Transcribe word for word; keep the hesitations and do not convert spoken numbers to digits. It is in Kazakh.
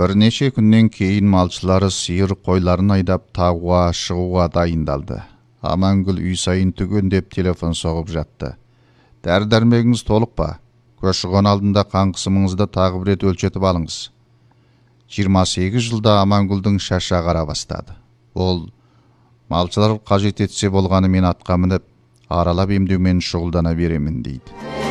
Bir neçe күннен кейін малшылары сиыр қойларын айдап тауға шығуға дайындалды. Амангүл үй сайын түгендеп телефон соғып жатты. Дәрі-дәрмегіңіз толық па? Көші-қон алдында қан қысымыңызды тағы бір рет өлшетіп алыңыз. жиырма сегіз жылда Амангүлдің шашы ағара бастады. Ол малшылар қажет етсе болғаны мен атқа мініп, аралап емдеумен шұғылдана беремін дейді.